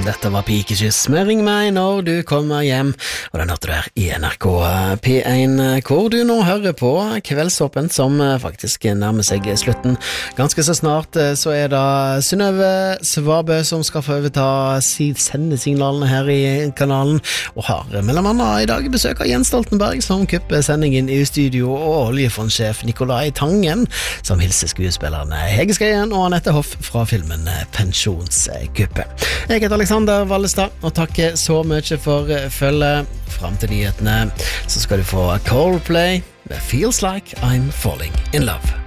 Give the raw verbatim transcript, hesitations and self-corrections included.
Dette var Pikekyss med Ring meg når du kommer hjem, og den hørte du her i N R K P én, hvor du nå hører på Kveldsåpen, som faktisk nærmer seg slutten. Ganske så snart så er det Synnøve Svabø som skal få overta sendesignalene her i kanalen, og har mellom annet i dag besøk av Jens Stoltenberg, som kupper sendingen i studio, og oljefondsjef Nikolai Tangen, som hilser skuespillerne Hege Skøyen og Annette Hoff fra filmen Pensjonskuppet. Jeg heter Alexander Vallestad, og takker så mye for følget. Frem til nyhetene så skal du få Coldplay med Feels Like I'm Falling in Love.